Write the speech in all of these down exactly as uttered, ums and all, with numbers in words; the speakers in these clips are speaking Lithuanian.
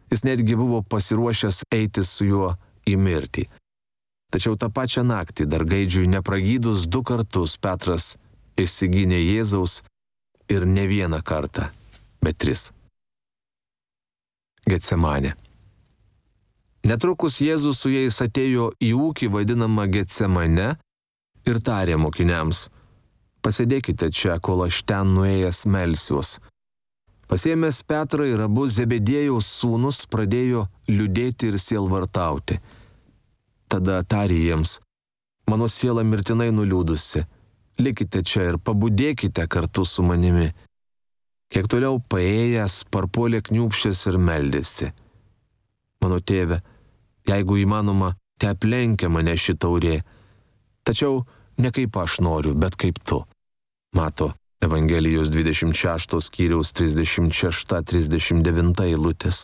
Jis netgi buvo pasiruošęs eiti su juo į mirtį. Tačiau tą pačią naktį, dar gaidžiui nepragydus du kartus, Petras išsigynė Jėzaus ir ne vieną kartą, bet tris. Getsemanė. Netrukus Jėzus su jais atėjo į ūkį vadinamą Getsemane ir tarė mokiniams: pasėdėkite čia, kol aš ten nuėjęs melsiuos. Pasiėmęs Petrą ir abu Zebediejaus sūnus pradėjo liūdėti ir sielvartauti. Tada tarė jiems: mano siela mirtinai nuliūdusi, likite čia ir pabudėkite kartu su manimi. Kiek toliau paėjęs, parpuolė kniūbsčias ir meldėsi: mano tėve, jeigu įmanoma, te aplenkia mane ši taurė, tačiau ne kaip aš noriu, bet kaip tu. Mato Evangelijos dvidešimt šeštos skyriaus trisdešimt šešta trisdešimt devinta eilutės.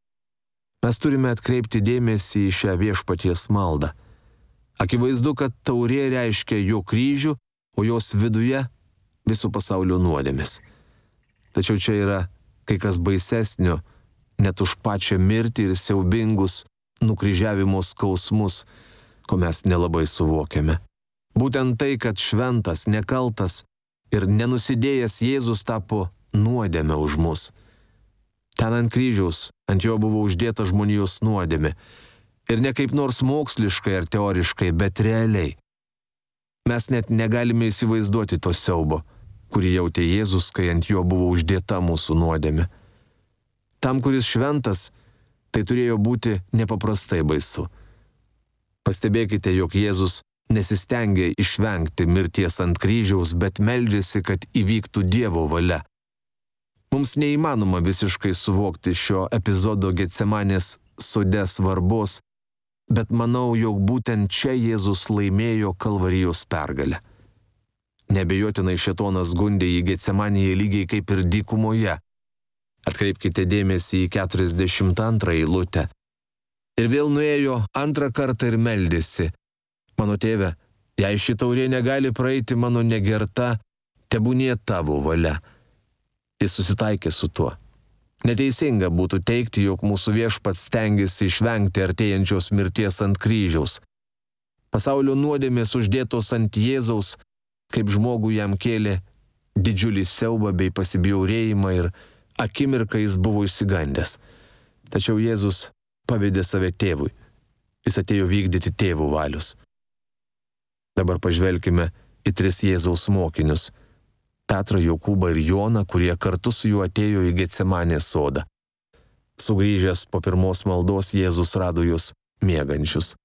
Mes turime atkreipti dėmesį į šią viešpaties maldą. Akivaizdu, kad taurė reiškia jo kryžių, o jos viduje viso pasaulio nuodėmės. Tačiau čia yra kai kas baisesnio, net už pačią mirtį ir siaubingus nukryžiavimo skausmus, ko mes nelabai suvokiame. Būtent tai, kad šventas, nekaltas ir nenusidėjęs Jėzus tapo nuodėme už mus. Ten ant kryžiaus, ant jo buvo uždėta žmonijos nuodėmė. Ir ne kaip nors moksliškai ar teoriškai, bet realiai. Mes net negalime įsivaizduoti to siaubo, kurį jautė Jėzus, kai ant jo buvo uždėta mūsų nuodėmė. Tam, kuris šventas, tai turėjo būti nepaprastai baisu. Pastebėkite, jog Jėzus nesistengė išvengti mirties ant kryžiaus, bet meldėsi, kad įvyktų Dievo valia. Mums neįmanoma visiškai suvokti šio epizodo Getsemanės sode svarbos, bet manau, jog būtent čia Jėzus laimėjo Kalvarijos pergalę. Neabejotinai šėtonas gundė į Getsemanėje lygiai kaip ir dykumoje. Atkreipkite dėmesį į keturiasdešimt antrą eilutę. Ir vėl nuėjo antrą kartą ir meldėsi: mano tėve, jei ši taurė negali praeiti mano negerta, tebūnie tavo valia. Jis susitaikė su tuo. Neteisinga būtų teigti, jog mūsų viešpats stengiasi išvengti artėjančios mirties ant kryžiaus. Pasaulio nuodėmės uždėtos ant Jėzaus, kaip žmogų jam kėlė didžiulį siaubą bei pasibjaurėjimą ir akimirką jis buvo išsigandęs. Tačiau Jėzus pavedė save tėvui. Jis atėjo vykdyti tėvų valius. Dabar pažvelkime į tris Jėzaus mokinius: Petrą, Jokūbą ir Joną, kurie kartu su juo atėjo į Getsemanės sodą. Sugrįžęs po pirmos maldos, Jėzus rado juos miegančius.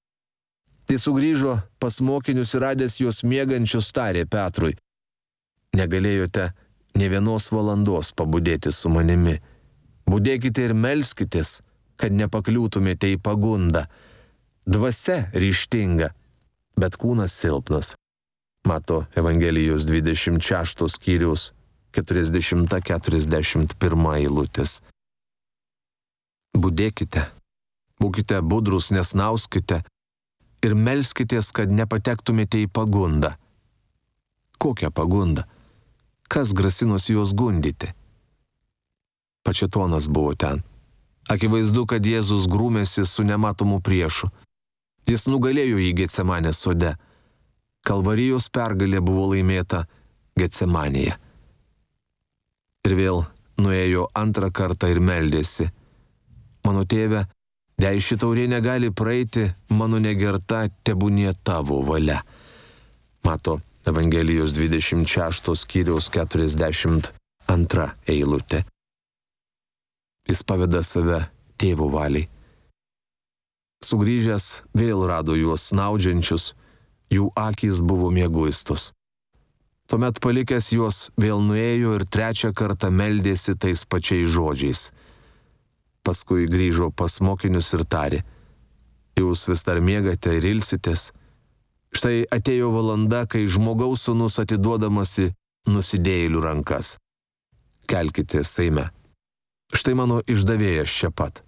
Tai sugrįžo pas mokinius ir radęs juos miegančius, tarė Petrui: negalėjote nė vienos valandos pabudėti su manimi. Budėkite ir melskitės, kad nepakliūtumėte į pagundą. Dvasia ryžtinga, bet kūnas silpnas. Mato Evangelijos dvidešimt šeštos skyriaus keturiasdešimta keturiasdešimt pirma eilutės. Budėkite, būkite budrus, nesnauskite ir melskitės, kad nepatektumėte į pagundą. Kokią pagundą? Kas grasinosi juos gundyti? Pačetonas buvo ten. Akivaizdu, kad Jėzus grūmėsi su nematomu priešu. Jis nugalėjo jį Getsemanės sode. Kalvarijos pergalė buvo laimėta Getsemanėje. Ir vėl nuėjo antrą kartą ir meldėsi: mano tėve, jei ši taurė negali praeiti, mano negerta, tebūnie tavo valia. Mato Evangelijos dvidešimt šeštos skyriaus keturiasdešimt antra eilutė. Jis paveda save tėvo valiai. Sugrįžęs vėl rado juos snaudžiančius, jų akys buvo mieguistos. Tuomet palikęs juos vėl nuėjo ir trečią kartą meldėsi tais pačiais žodžiais. Paskui grįžo pas mokinius ir tarė: jūs vis dar miegate ir ilsitės. Štai atėjo valanda, kai žmogaus sūnus atiduodamas į nusidėjėlių rankas. Kelkitės eime. Štai mano išdavėjas čia pat.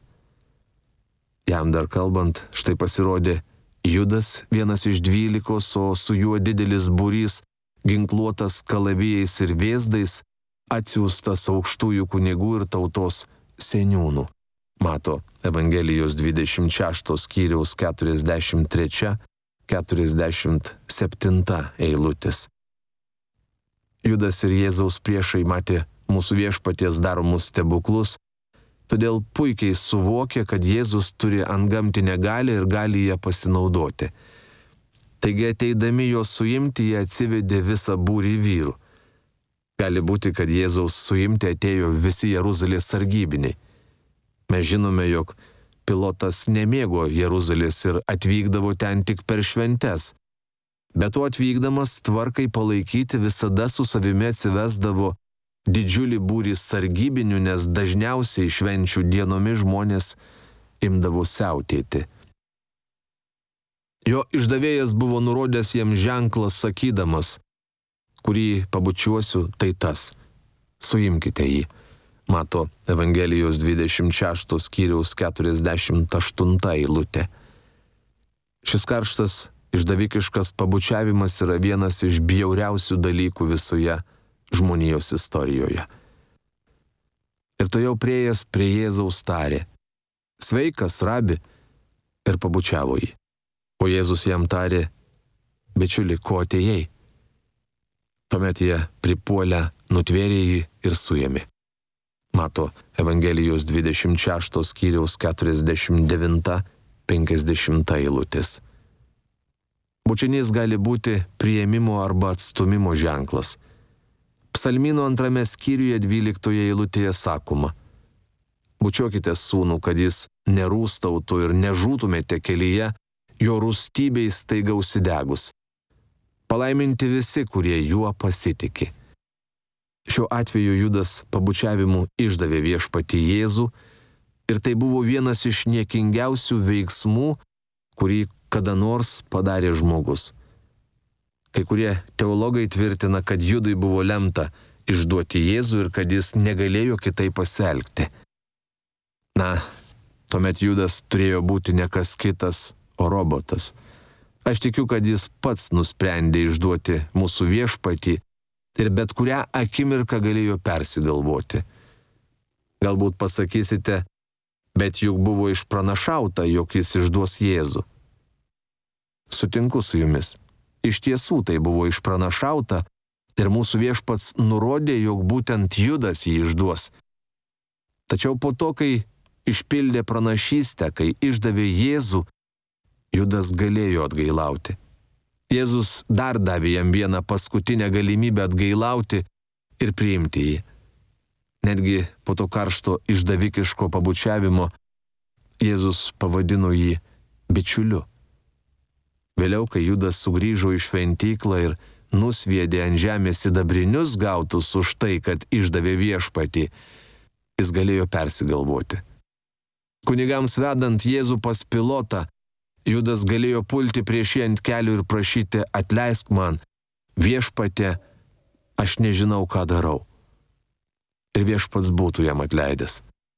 Jam dar kalbant, štai pasirodė Judas, vienas iš dvylikos, o su juo didelis būrys, ginkluotas kalavijais ir vėzdais, atsiųstas aukštųjų kunigų ir tautos seniūnų. Mato Evangelijos dvidešimt šešto skyriaus keturiasdešimt trečia keturiasdešimt septinta eilutės. Judas ir Jėzaus priešai matė mūsų Viešpaties daromus stebuklus, todėl puikiai suvokė, kad Jėzus turi antgamtinę galią ir gali ją pasinaudoti. Taigi ateidami jo suimti, jie atsivedė visą būrį vyrų. Gali būti, kad Jėzaus suimti atėjo visi Jeruzalės sargybiniai. Mes žinome, jog Pilotas nemėgo Jeruzalės ir atvykdavo ten tik per šventes. Bet to atvykdamas tvarkai palaikyti visada su savimi atsivesdavo didžiulį būrį sargybinių, nes dažniausiai švenčių dienomis žmonės imdavo siautėti. Jo išdavėjas buvo nurodęs jam ženklą sakydamas, kurį pabučiuosiu, tai tas, suimkite jį. Mato Evangelijos dvidešimt šešto skyriaus keturiasdešimt aštunta eilutė. Šis karštas išdavikiškas pabučiavimas yra vienas iš bjauriausių dalykų visoje žmonijos istorijoje. Ir to jau priėjęs prie Jėzaus tarė, sveikas, rabi, ir pabučiavo jį. O Jėzus jam tarė, bičiuli, ko atėjai? Tuomet jie pripuolę nutvėrė jį ir suėmė. Mato Evangelijos dvidešimt šešto skyriaus keturiasdešimt devinta penkisdešimta eilutės. Bučinys gali būti priėmimo arba atstumimo ženklas. Psalmyno antrame skyriuje dvyliktoje eilutėje sakoma, bučiuokite sūnų, kad jis nerūstautų ir nežūtumėte kelyje, jo rūstybei staiga užsidegus. Palaiminti visi, kurie juo pasitiki. Šiuo atveju Judas pabučiavimu išdavė Viešpatį Jėzų ir tai buvo vienas iš niekingiausių veiksmų, kurį kada nors padarė žmogus. Kai kurie teologai tvirtina, kad Judui buvo lemta išduoti Jėzų ir kad jis negalėjo kitaip pasielgti. Na, tuomet Judas turėjo būti ne kas kitas, o robotas. Aš tikiu, kad jis pats nusprendė išduoti mūsų Viešpatį ir bet kurią akimirką galėjo persigalvoti. Galbūt pasakysite, bet juk buvo išpranašauta, jog jis išduos Jėzų. Sutinku su jumis. Iš tiesų tai buvo išpranašauta ir mūsų Viešpats nurodė, jog būtent Judas jį išduos. Tačiau po to, kai išpildė pranašystę, kai išdavė Jėzų, Judas galėjo atgailauti. Jėzus dar davė jam vieną paskutinę galimybę atgailauti ir priimti jį. Netgi po to karšto išdavikiško pabučiavimo Jėzus pavadino jį bičiuliu. Vėliau, kai Judas sugrįžo į šventyklą ir nusviedė ant žemės sidabrinius gautus už tai, kad išdavė Viešpatį, jis galėjo persigalvoti. Kunigams vedant Jėzų pas Pilotą, Judas galėjo pulti prieš jį ant kelių ir prašyti, atleisk man, Viešpatie, aš nežinau, ką darau. Ir Viešpats būtų jam atleidęs.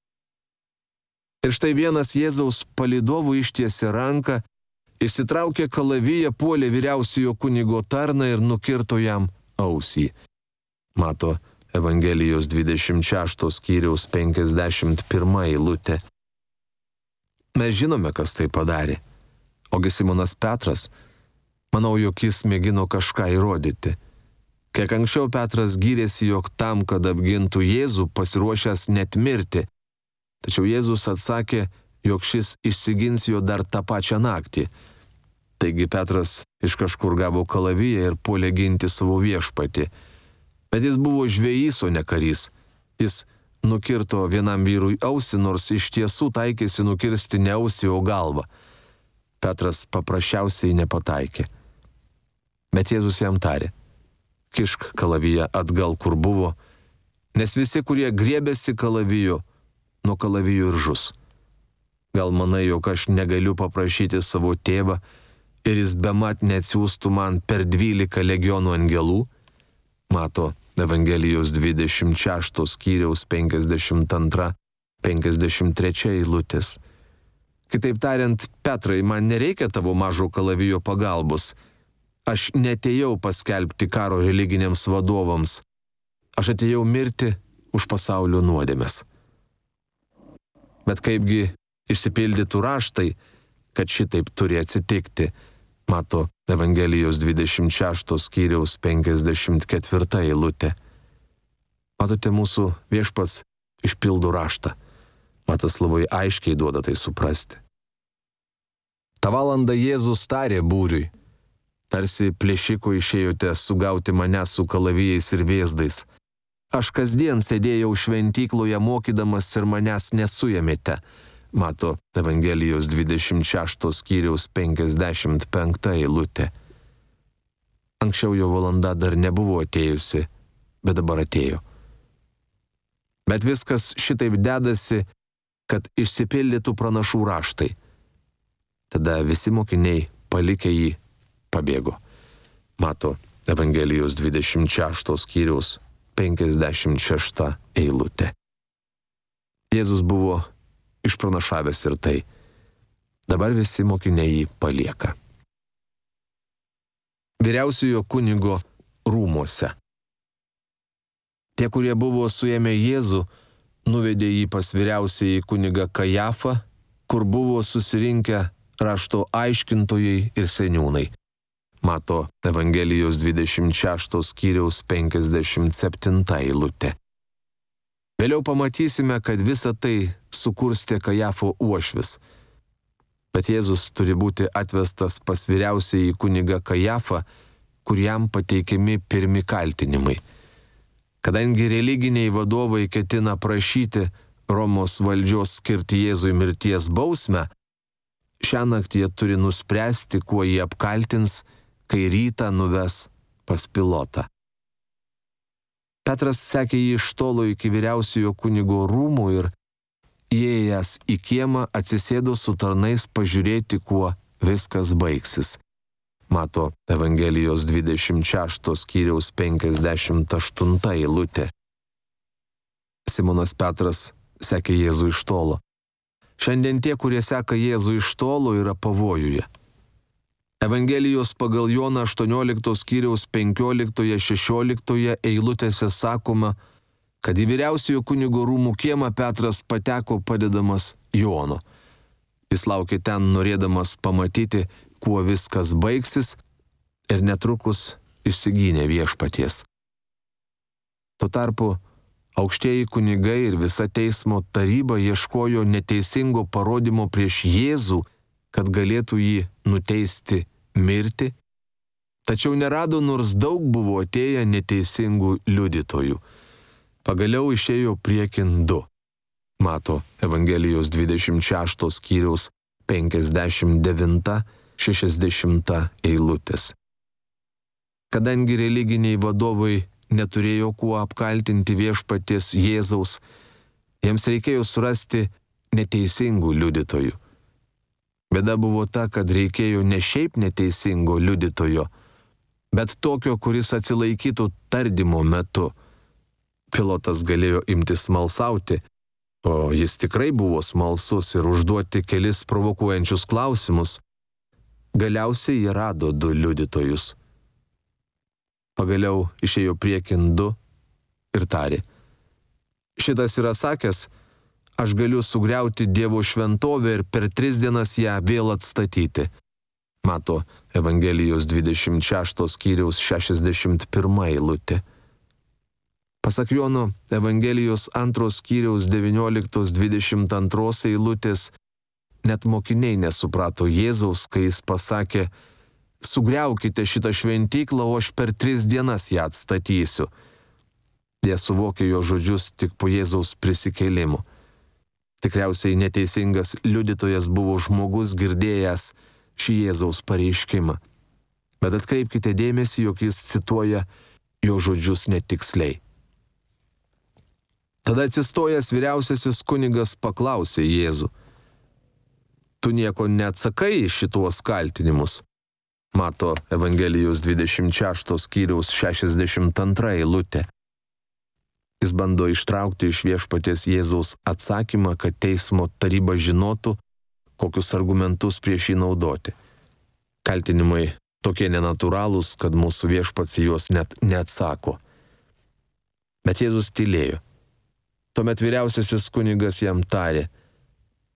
Ir štai vienas Jėzaus palydovų ištiesė ranką, išsitraukė kalaviją, puolė vyriausiojo kunigo tarną ir nukirto jam ausį. Mato Evangelijos dvidešimt šešto skyriaus penkiasdešimt pirma eilutė. Mes žinome, kas tai padarė. Ogi Simonas Petras, manau, jog jis mėgino kažką įrodyti. Kiek anksčiau Petras gyrėsi, jog tam, kad apgintų Jėzų, pasiruošęs net mirti. Tačiau Jėzus atsakė, jog šis išsigins jo dar tą pačią naktį. Taigi Petras iš kažkur gavo kalaviją ir puolė ginti savo Viešpatį. Bet jis buvo žvejys, o ne karys. Jis nukirto vienam vyrui ausį, nors iš tiesų taikėsi nukirsti ne ausį, o galvą. Petras paprasčiausiai nepataikė. Bet Jėzus jam tarė, kišk kalaviją atgal, kur buvo, nes visi, kurie griebėsi kalavijo, nuo kalavijo ir žus. Gal manai, jog aš negaliu paprašyti savo tėvą ir jis bemat neatsiųstų man per dvylika legionų angelų? Mato Evangelijos dvidešimt šešto skyriaus penkiasdešimt antra penkiasdešimt trečia eilutės. Kitaip tariant, Petrai, man nereikia tavo mažo kalavijo pagalbos. Aš neatėjau paskelbti karo religiniams vadovams. Aš atėjau mirti už pasaulio nuodėmes. Bet kaipgi išsipildytų raštai, kad šitaip turi atsitikti, mato Evangelijos dvidešimt šešto skyriaus penkiasdešimt ketvirta eilutė. Matote, mūsų viešpats išpildo raštą. Matas labai aiškiai duoda tai suprasti. Ta valanda Jėzus tarė būriui: tarsi plėšiko išėjote sugauti mane su kalavijais ir vėzdais. Aš kasdien sėdėjau šventykloje mokydamas ir manęs nesuėmėte. Mato Evangelijos dvidešimt šešto skyriaus penkiasdešimt penkta eilutė. Anksčiau jo valanda dar nebuvo atėjusi, bet dabar atėjo. Bet viskas šitaip dedasi, kad išsipildytų pranašų raštai. Tada visi mokiniai, palikę jį, pabėgo. Mato Evangelijos dvidešimt šešto skyriaus penkiasdešimt šešta eilutė. Jėzus buvo išpranašavęs ir tai. Dabar visi mokiniai jį palieka. Vyriausiojo kunigo rūmuose. Tie, kurie buvo suėmę Jėzų, nuvedė jį pas vyriausiąjį kunigą Kajafą, kur buvo susirinkę rašto aiškintojai ir seniūnai. Mato Evangelijos dvidešimt šešto skyriaus penkiasdešimt septinta eilutė. Vėliau pamatysime, kad visa tai sukurstė Kajafo uošvis. Bet Jėzus turi būti atvestas pas vyriausiąjį kunigą Kajafą, kuriam pateikiami pirmi kaltinimai. Kadangi religiniai vadovai ketina prašyti Romos valdžios skirti Jėzui mirties bausmę, šią naktį jie turi nuspręsti, kuo jį apkaltins, kai rytą nuves pas Pilotą. Petras sekė jį iš tolo iki vyriausiojo kunigo rūmų ir, įėjęs į kiemą, atsisėdo su tarnais pažiūrėti, kuo viskas baigsis. Mato Evangelijos dvidešimt šešto skyriaus penkiasdešimt aštunta eilutė. Simonas Petras sekė Jėzų iš tolo. Šiandien tie, kurie seka Jėzų iš tolo, yra pavojuje. Evangelijos pagal Joną aštuoniolikto skyriaus penkioliktoje šešioliktoje eilutėse sakoma, kad į vyriausiojo kunigo rūmų kiemą Petras pateko padedamas Jono. Jis laukė ten norėdamas pamatyti, kuo viskas baigsis, ir netrukus išsigynė viešpaties. Tuo tarpu aukštieji kunigai ir visa teismo taryba ieškojo neteisingo parodymo prieš Jėzų, kad galėtų jį nuteisti mirti, tačiau nerado, nors daug buvo atėję neteisingų liudytojų. Pagaliau išėjo priekin du. Mato Evangelijos dvidešimt šešto skyriaus penkiasdešimt devinta šešiasdešimta eilutės. Kadangi religiniai vadovai neturėjo kuo apkaltinti viešpaties Jėzaus, jiems reikėjo surasti neteisingų liudytojų. Bėda buvo ta, kad reikėjo ne šiaip neteisingo liudytojo, bet tokio, kuris atsilaikytų tardymo metu. Pilotas galėjo imtis smalsauti, o jis tikrai buvo smalsus ir užduoti kelis provokuojančius klausimus. Galiausiai jie rado du liudytojus. Pagaliau išėjo priekin du ir tarė: šitas yra sakęs, aš galiu sugriauti Dievo šventovę ir per tris dienas ją vėl atstatyti. Mato Evangelijos dvidešimt šešto skyriaus šešiasdešimt pirma eilutė. Pasak Jono Evangelijos antros skyriaus devynioliktos dvidešimt antros eilutės, net mokiniai nesuprato Jėzaus, kai jis pasakė: sugriaukite šitą šventyklą, o aš per tris dienas ją atstatysiu. Jie suvokė jo žodžius tik po Jėzaus prisikėlimo. Tikriausiai neteisingas liudytojas buvo žmogus girdėjęs šį Jėzaus pareiškimą. Bet atkreipkite dėmesį, jog jis cituoja jo žodžius netiksliai. Tada atsistojęs vyriausiasis kunigas paklausė Jėzų: tu nieko neatsakai į šituos kaltinimus? Mato Evangelijos dvidešimt šešto skyriaus šešiasdešimt antra eilutė. Jis bando ištraukti iš viešpaties Jėzaus atsakymą, kad teismo taryba žinotų, kokius argumentus prieš jį naudoti. Kaltinimai tokie nenatūralūs, kad mūsų viešpats juos net neatsako. Bet Jėzus tylėjo. Tuomet vyriausiasis kunigas jam tarė: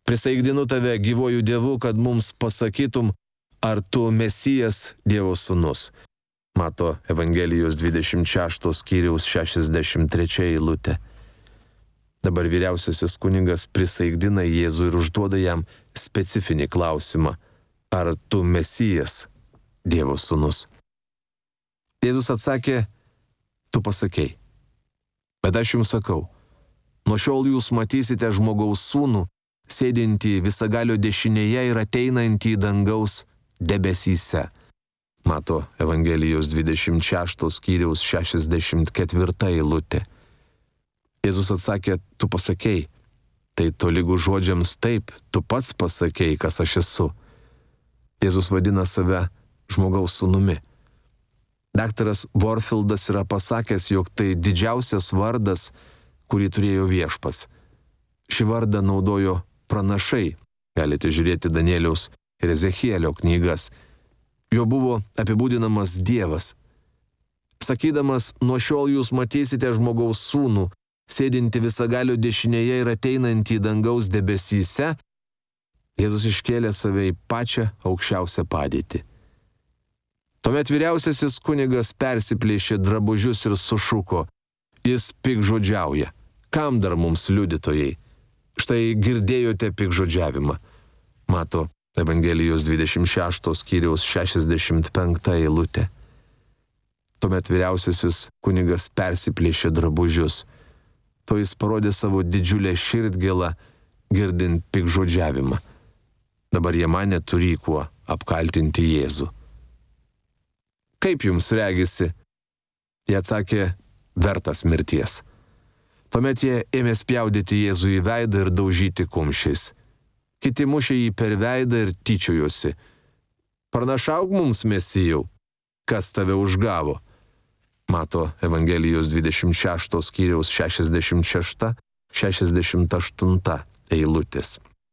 Prisaikdinu tave gyvojų Dievu, kad mums pasakytum, ar tu Mesijas, Dievo sūnus. Mato Evangelijos dvidešimt šešto skyriaus šešiasdešimt trečia eilutė. Dabar vyriausiasis kunigas prisaikdina Jėzų ir užduoda jam specifinį klausimą. Ar tu Mesijas, Dievo sūnus? Jėzus atsakė, tu pasakei. Bet aš jums sakau, nuo šiol jūs matysite žmogaus sūnų, sėdintį visagalio dešinėje ir ateinantį dangaus debesyse. Mato Evangelijos dvidešimt šešto skyriaus šešiasdešimt ketvirta eilutė. Jėzus atsakė, tu pasakei. Tai tolygų žodžiams taip, tu pats pasakei, kas aš esu. Jėzus vadina save žmogaus sūnumi. Daktaras Warfieldas yra pasakęs, jog tai didžiausias vardas, kurį turėjo viešpats. Šį vardą naudojo pranašai. Galite žiūrėti Danieliaus ir Ezechielio knygas. Jo buvo apibūdinamas Dievas. Sakydamas, nuo šiol jūs matysite žmogaus sūnų, sėdinti visagalio dešinėje ir ateinantį dangaus debesyse, Jėzus iškėlė save į pačią aukščiausią padėtį. Tuomet vyriausiasis kunigas persiplėšė drabužius ir sušuko, jis pikžodžiauja. Kam dar mums liudytojai? Štai girdėjote pikžodžiavimą. Mato Evangelijos dvidešimt šešto skyriaus šešiasdešimt penkta eilutė. Tuomet vyriausiasis kunigas persiplėšė drabužius. To jis parodė savo didžiulę širdgėlą, girdint pikžodžiavimą. Dabar jie mane turi kuo apkaltinti Jėzų. Kaip jums regisi? Jie atsakė, vertas mirties. Tuomet jie ėmė spjaudyti Jėzų į veidą ir daužyti kumščiais. Kiti mušė jį per veidą ir tyčiojosi. Pranašauk mums, Mesijau, kas tave užgavo. Mato Evangelijos dvidešimt šešto skyriaus šešiasdešimt šešta šešiasdešimt aštunta eilutės.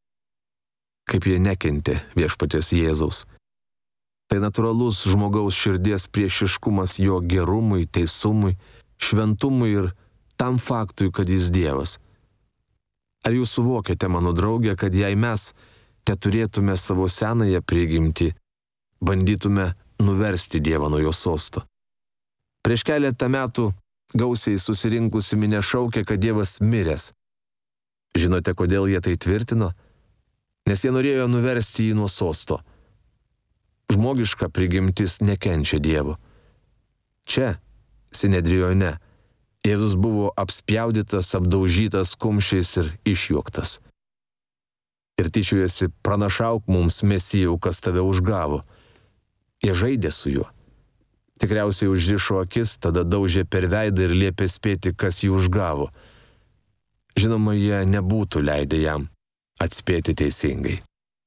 Kaip jie nekentė viešpaties Jėzaus. Tai natūralus žmogaus širdies priešiškumas jo gerumui, teisumui, šventumui ir tam faktui, kad jis Dievas. Ar jūs suvokiate, mano draugė, kad jei mes te turėtume savo senąją prigimtį, bandytume nuversti Dievą nuo jo sosto? Prieš keletą metų gausiai susirinkusi minia šaukė, kad Dievas miręs. Žinote, kodėl jie tai tvirtino? Nes jie norėjo nuversti jį nuo sosto. Žmogiška prigimtis nekenčia Dievo. Čia, Sinedrijone, Jėzus buvo apspjaudytas, apdaužytas kumščiais ir išjuoktas. Ir tyčiojasi, pranašauk mums, Mesijau, kas tave užgavo. Jie žaidė su juo. Tikriausiai užrišo akis, tada daužė per veidą ir liepė spėti, kas jį užgavo. Žinoma, jie nebūtų leidę jam atspėti teisingai.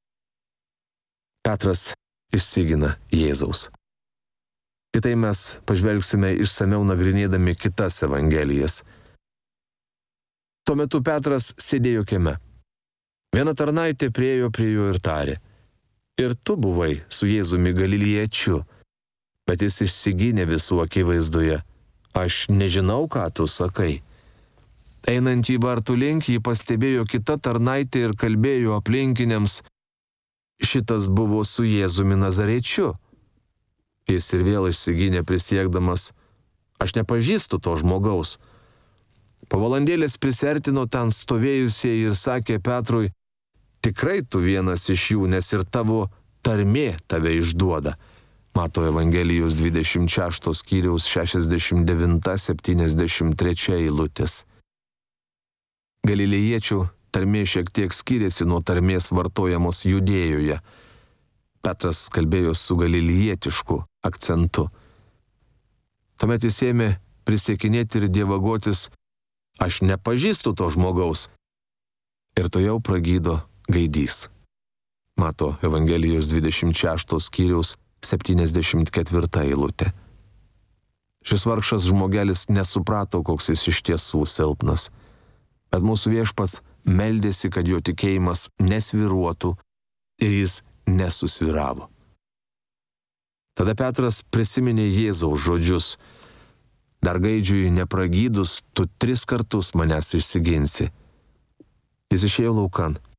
Petras išsigina Jėzaus. Į tai mes pažvelgsime išsamiau nagrinėdami kitas evangelijas. Tuo metu Petras sėdėjo kieme. Viena tarnaitė priėjo prie jo ir tarė, ir tu buvai su Jėzumi Galiliečiu, bet jis išsigynė visų akivaizdoje, aš nežinau, ką tu sakai. Einant į vartų link, jį pastebėjo kita tarnaitė ir kalbėjo aplinkiniams, šitas buvo su Jėzumi Nazarečiu. Jis ir vėl išsigynė prisiekdamas, aš nepažįstu to žmogaus. Po valandėlės prisertino ten stovėjusieji ir sakė Petrui, tikrai tu vienas iš jų, nes ir tavo tarmė tave išduoda. Mato Evangelijos dvidešimt šešto skyriaus šešiasdešimt devinta septyniasdešimt trečia eilutės. Galilėjiečių tarmė šiek tiek skiriasi nuo tarmės vartojamos Judėjoje. Petras kalbėjo su galilietišku akcentu. Tuomet jis ėmė prisiekinėti ir dievagotis, aš nepažįstu to žmogaus. Ir to jau pragydo gaidys. Mato Evangelijos dvidešimt šešto skyriaus septyniasdešimt ketvirta eilutė. Šis vargšas žmogelis nesuprato, koks jis iš tiesų silpnas. Bet mūsų viešpats meldėsi, kad jo tikėjimas nesviruotų ir jis nesusviravo. Tada Petras prisiminė Jėzaus žodžius, dar gaidžiui nepragydus, tu tris kartus manęs išsiginsi. Jis išėjo laukan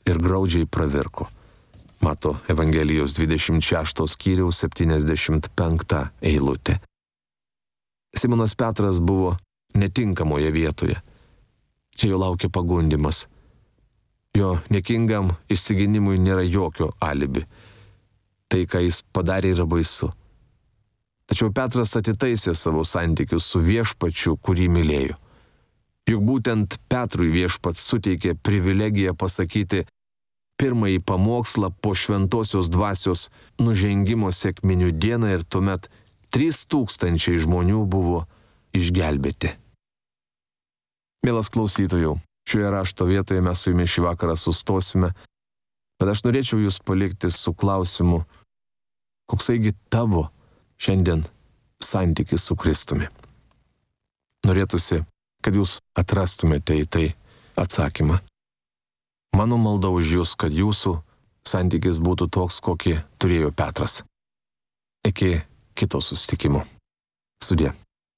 ir graudžiai pravirko. Mato Evangelijos dvidešimt šešto skyriaus septyniasdešimt penkta eilutė. Simonas Petras buvo netinkamoje vietoje. Čia jo laukia pagundimas. Jo niekingam išsiginimui nėra jokio alibi. Tai, ką jis padarė, yra baisu. Tačiau Petras atitaisė savo santykius su viešpačiu, kurį mylėjo. Juk būtent Petrui viešpats suteikė privilegiją pasakyti pirmąjį pamokslą po šventosios dvasios nužengimo sekminių dieną ir tuomet trys tūkstančiai žmonių buvo išgelbėti. Mielas klausytojau, šioje rašto vietoje mes su jumis šį vakarą sustosime, bet aš norėčiau jūs palikti su klausimu, koksaigi tavo šiandien santykis su Kristumi. Norėtųsi, kad jūs atrastumėte į tai atsakymą. Mano malda už jūs, kad jūsų santykis būtų toks, kokį turėjo Petras. Iki kito susitikimo. Sudie.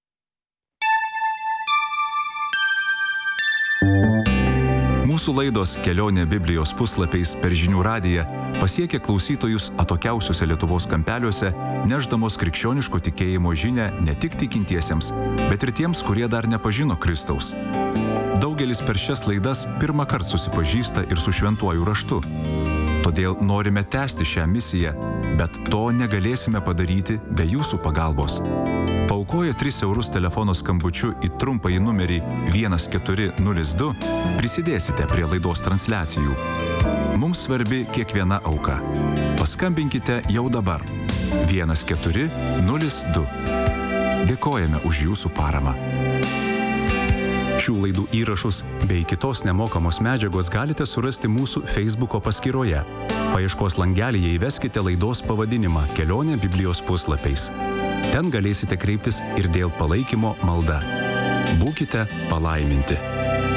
Mūsų laidos Kelionė Biblijos puslapiais per žinių radiją pasiekia klausytojus atokiausiuose Lietuvos kampeliuose, nešdamos krikščioniško tikėjimo žinią ne tik tikintiesiems, bet ir tiems, kurie dar nepažino Kristaus. Daugelis per šias laidas pirmą kartą susipažįsta ir su šventuoju raštu. Todėl norime tęsti šią misiją, bet to negalėsime padaryti be jūsų pagalbos. Paaukoję tris eurus telefono skambučiu į trumpąjį numerį vienas keturi nulis du prisidėsite prie laidos transliacijų. Mums svarbi kiekviena auka. Paskambinkite jau dabar vienas keturi nulis du. Dėkojame už jūsų paramą. Šių laidų įrašus bei kitos nemokamos medžiagos galite surasti mūsų Facebooko paskyroje. Paieškos langelyje įveskite laidos pavadinimą Kelionė Biblijos puslapiais. Ten galėsite kreiptis ir dėl palaikymo malda. Būkite palaiminti.